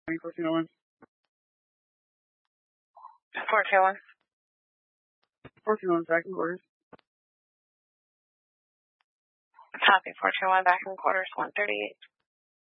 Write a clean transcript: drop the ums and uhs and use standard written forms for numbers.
1401. 421. 1401 back in quarters. Copy. 421 back in quarters. 138.